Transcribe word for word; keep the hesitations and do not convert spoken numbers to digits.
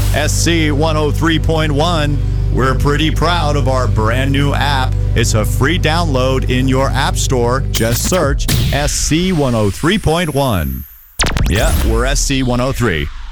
S C one oh three point one. We're pretty proud of our brand new app. It's a free download in your app store. Just search S C one oh three point one. Yeah, we're S C one oh three.